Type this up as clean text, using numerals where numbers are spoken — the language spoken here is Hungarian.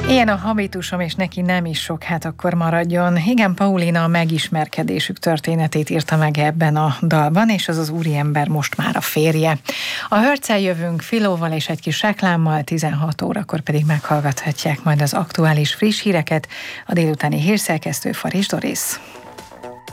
Ilyen a habitusom, és neki nem is sok, hát akkor maradjon. Igen, Paulina a megismerkedésük történetét írta meg ebben a dalban, és az úriember most már a férje. A Hörccel jövünk Filóval és egy kis reklámmal, 16 órakor pedig meghallgathatják majd az aktuális friss híreket, a délutáni hírszerkesztő Faris Doris.